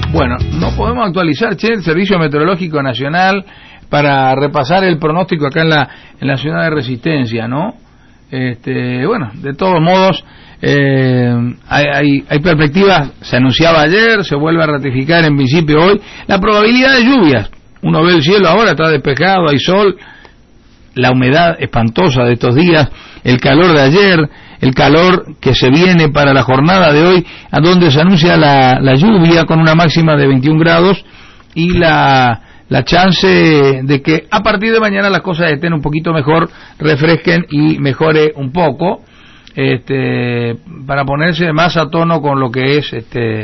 Bueno, no podemos actualizar, el Servicio Meteorológico Nacional para repasar el pronóstico acá en la ciudad de Resistencia, ¿no? Bueno, de todos modos, hay perspectivas, se anunciaba ayer, se vuelve a ratificar en principio hoy, la probabilidad de lluvias. Uno ve el cielo ahora, está despejado, hay sol, la humedad espantosa de estos días, el calor de ayer, el calor que se viene para la jornada de hoy, a donde se anuncia la lluvia con una máxima de 21 grados y la chance de que a partir de mañana las cosas estén un poquito mejor, refresquen y mejore un poco, para ponerse más a tono con lo que es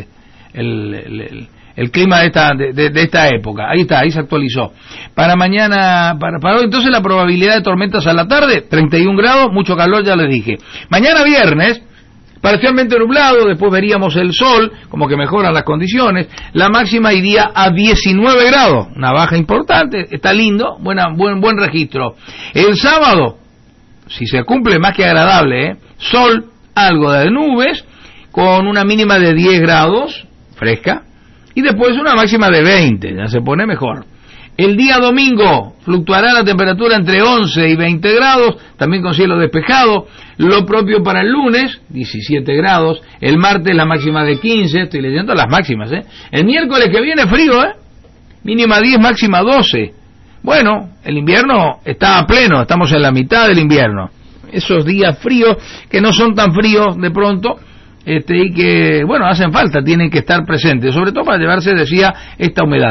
el clima de esta época. Ahí está, ahí se actualizó. Para mañana, para hoy, entonces la probabilidad de tormentas a la tarde, 31 grados, mucho calor, ya les dije. Mañana viernes, parcialmente nublado, después veríamos el sol, como que mejoran las condiciones, la máxima iría a 19 grados, una baja importante, está lindo, buen registro. El sábado, si se cumple, más que agradable, sol, algo de nubes, con una mínima de 10 grados, fresca, y después una máxima de 20, ya se pone mejor. El día domingo fluctuará la temperatura entre 11 y 20 grados, también con cielo despejado. Lo propio para el lunes, 17 grados. El martes la máxima de 15, estoy leyendo las máximas, El miércoles que viene frío, mínima 10, máxima 12. Bueno, el invierno está a pleno, estamos en la mitad del invierno. Esos días fríos, que no son tan fríos de pronto, y que, bueno, hacen falta, tienen que estar presentes, sobre todo para llevarse, decía, esta humedad.